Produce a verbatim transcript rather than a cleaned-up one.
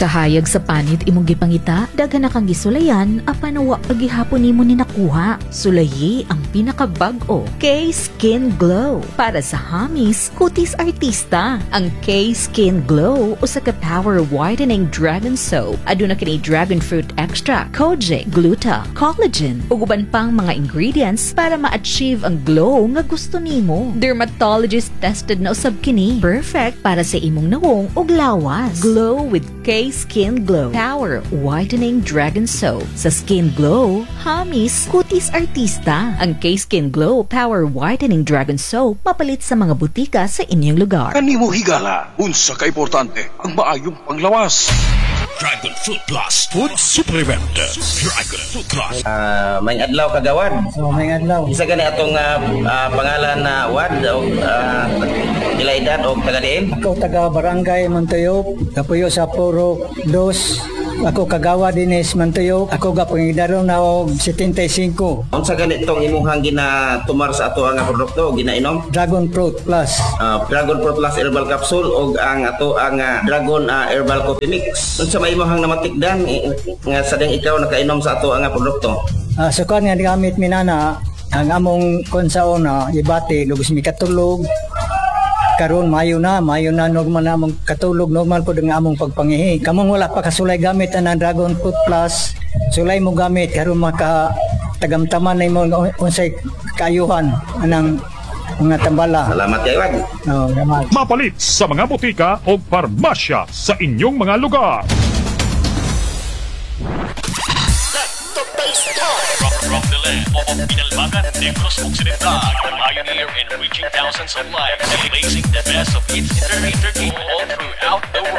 Kahayag sa panit imong gipangita, daghan na kang gisulayan apan wa pagihapon nimo ni nakuha. Sulayi ang pinakabag-o K-Skin Glow para sa hamis kutis artista. Ang K-Skin Glow usa ka power whitening dragon soap. Aduna kini dragon fruit extract, kojic, gluta, collagen ug uban pang mga ingredients para ma-achieve ang glow nga gusto nimo. Dermatologist tested na usab kini. Perfect para sa imong nawong ug lawas. Glow with K-Skin Glow Power Whitening Dragon Soap. Sa Skin Glow, hamis kutis artista. Ang K-Skin Glow Power Whitening Dragon Soap mapalit sa mga butika sa inyong lugar. Kanimo higala, unsa ka importante ang maayong panglawas. Dragon Fruit Plus Food Supplement. Dragon Fruit Plus. Uh, may adlaw kagawad. So, may adlaw. Isa gani atong uh, uh, pangalan na wad o uh, nila edad o taga diin. Ako taga Barangay Montuyop, kapuyo sa Puro Dos. Ako kagawa dinis Montuyop. Ako ga pangidaro na og seventy-five. Unsa gani tong imuhang ginatumar sa ato ang produkto ginainom? Dragon Fruit Plus. Uh, Dragon Fruit Plus Herbal Capsule o ang ato ang uh, Dragon uh, Herbal Coffee Mix. Unsa may imuhang namatikdan eh, nga sadang ikaw nakainom sa ato ang produkto? Uh, sukan nga gamit minana ang among konsaona ibati lugos mi katulog. Karon mayo na, mayo na normal na among katulog, normal po ang among pagpangihi. Kamong wala pa kasulay gamit ang Dragon Fruit Plus, sulay mo gamit karon maka tagamtaman na mo unsay kaayuhan anang mga tambala. Salamat kay wad. Oh, salamat. Mapalit sa mga butika o parmasya sa inyong mga lugar. From the land of Pinalmagan, Negros Occidental, a pioneer in reaching thousands of lives, blazing the best of its entertainment all throughout the world.